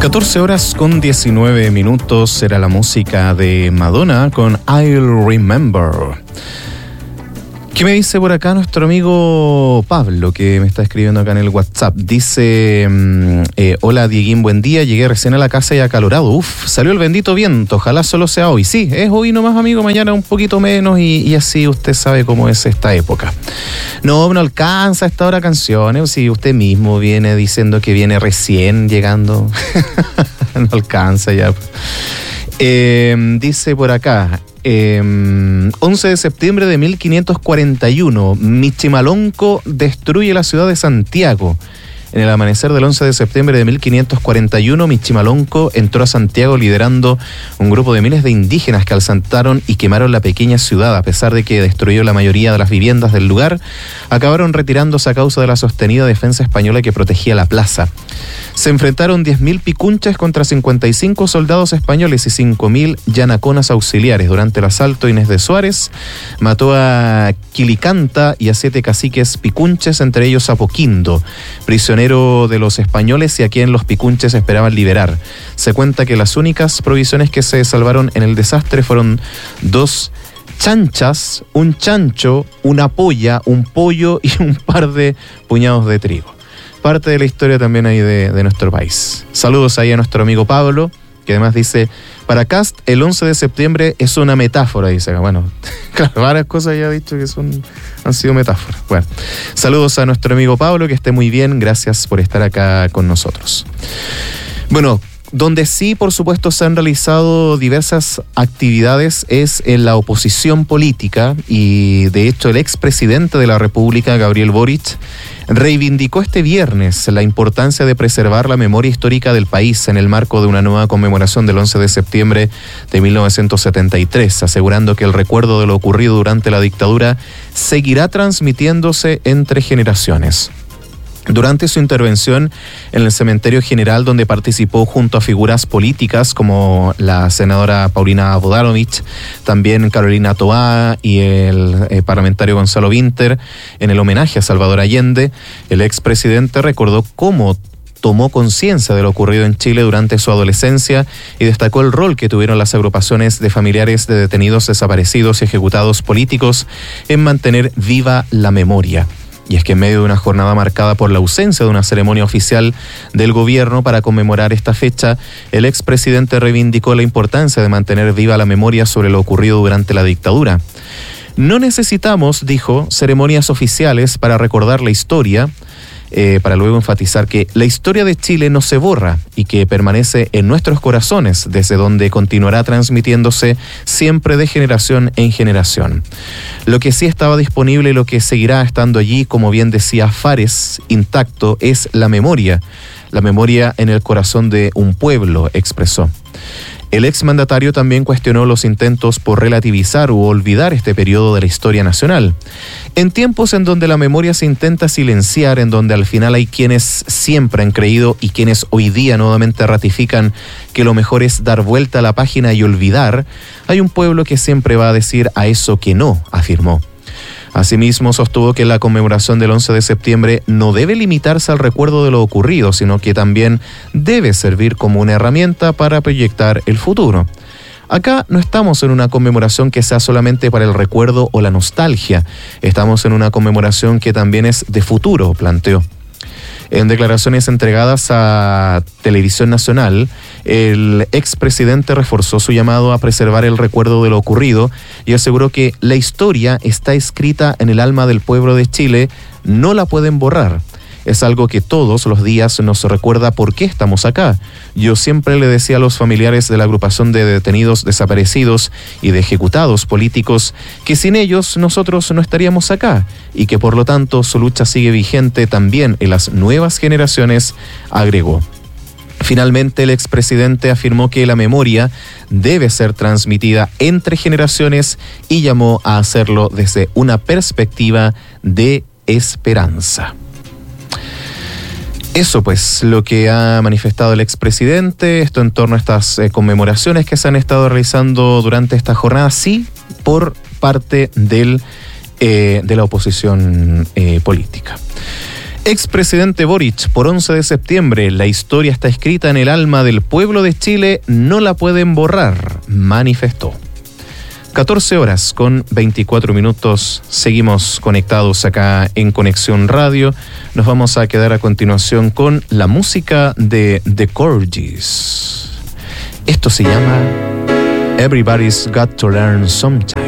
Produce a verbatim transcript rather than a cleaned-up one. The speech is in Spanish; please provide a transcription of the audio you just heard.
catorce horas con diecinueve minutos era la música de Madonna con I'll Remember. ¿Qué me dice por acá nuestro amigo Pablo, que me está escribiendo acá en el WhatsApp? Dice, eh, hola Dieguín, buen día, llegué recién a la casa y acalorado. Uf, salió el bendito viento, ojalá solo sea hoy. Sí, es hoy nomás, amigo, mañana un poquito menos y, y así usted sabe cómo es esta época. No, no alcanza a esta hora canciones, si usted mismo viene diciendo que viene recién llegando, no alcanza ya. Eh, dice por acá, eh, once de septiembre de mil quinientos cuarenta y uno, Michimalonco destruye la ciudad de Santiago. En el amanecer del once de septiembre de mil quinientos cuarenta y uno, Michimalonco entró a Santiago liderando un grupo de miles de indígenas que asaltaron y quemaron la pequeña ciudad. A pesar de que destruyó la mayoría de las viviendas del lugar, acabaron retirándose a causa de la sostenida defensa española que protegía la plaza. Se enfrentaron diez mil picunches contra cincuenta y cinco soldados españoles y cinco mil yanaconas auxiliares. Durante el asalto, Inés de Suárez mató a Quilicanta y a siete caciques picunches, entre ellos a Poquindo, prisionero de los españoles y a quien los picunches esperaban liberar. Se cuenta que las únicas provisiones que se salvaron en el desastre fueron dos chanchas, un chancho, una polla, un pollo y un par de puñados de trigo. Parte de la historia también ahí de, de nuestro país. Saludos ahí a nuestro amigo Pablo, que además dice, para Cast el once de septiembre es una metáfora, dice. Bueno, claro, varias cosas ya ha dicho que son, han sido metáforas. Bueno, saludos a nuestro amigo Pablo, que esté muy bien, gracias por estar acá con nosotros. Bueno, donde sí, por supuesto, se han realizado diversas actividades es en la oposición política y, de hecho, el expresidente de la República, Gabriel Boric, reivindicó este viernes la importancia de preservar la memoria histórica del país en el marco de una nueva conmemoración del once de septiembre de mil novecientos setenta y tres, asegurando que el recuerdo de lo ocurrido durante la dictadura seguirá transmitiéndose entre generaciones. Durante su intervención en el Cementerio General, donde participó junto a figuras políticas como la senadora Paulina Bodanovich, también Carolina Toá y el eh, parlamentario Gonzalo Vinter, en el homenaje a Salvador Allende, el expresidente recordó cómo tomó conciencia de lo ocurrido en Chile durante su adolescencia y destacó el rol que tuvieron las agrupaciones de familiares de detenidos desaparecidos y ejecutados políticos en mantener viva la memoria. Y es que en medio de una jornada marcada por la ausencia de una ceremonia oficial del gobierno para conmemorar esta fecha, el expresidente reivindicó la importancia de mantener viva la memoria sobre lo ocurrido durante la dictadura. No necesitamos, dijo, ceremonias oficiales para recordar la historia, eh, para luego enfatizar que la historia de Chile no se borra y que permanece en nuestros corazones, desde donde continuará transmitiéndose siempre de generación en generación. Lo que sí estaba disponible y lo que seguirá estando allí, como bien decía Fares, intacto, es la memoria. La memoria en el corazón de un pueblo, expresó. El exmandatario también cuestionó los intentos por relativizar u olvidar este periodo de la historia nacional. En tiempos en donde la memoria se intenta silenciar, en donde al final hay quienes siempre han creído y quienes hoy día nuevamente ratifican que lo mejor es dar vuelta a la página y olvidar, hay un pueblo que siempre va a decir a eso que no, afirmó. Asimismo, sostuvo que la conmemoración del once de septiembre no debe limitarse al recuerdo de lo ocurrido, sino que también debe servir como una herramienta para proyectar el futuro. Acá no estamos en una conmemoración que sea solamente para el recuerdo o la nostalgia, estamos en una conmemoración que también es de futuro, planteó. En declaraciones entregadas a Televisión Nacional, el expresidente reforzó su llamado a preservar el recuerdo de lo ocurrido y aseguró que la historia está escrita en el alma del pueblo de Chile, no la pueden borrar. Es algo que todos los días nos recuerda por qué estamos acá. Yo siempre le decía a los familiares de la agrupación de detenidos desaparecidos y de ejecutados políticos que sin ellos nosotros no estaríamos acá y que por lo tanto su lucha sigue vigente también en las nuevas generaciones, agregó. Finalmente, el expresidente afirmó que la memoria debe ser transmitida entre generaciones y llamó a hacerlo desde una perspectiva de esperanza. Eso pues, lo que ha manifestado el expresidente, esto en torno a estas eh, conmemoraciones que se han estado realizando durante esta jornada, sí, por parte del, eh, de la oposición eh, política. Expresidente Boric, por once de septiembre, la historia está escrita en el alma del pueblo de Chile, no la pueden borrar, manifestó. catorce horas con veinticuatro minutos, seguimos conectados acá en Conexión Radio. Nos vamos a quedar a continuación con la música de The Corgis. Esto se llama Everybody's Got to Learn Sometime.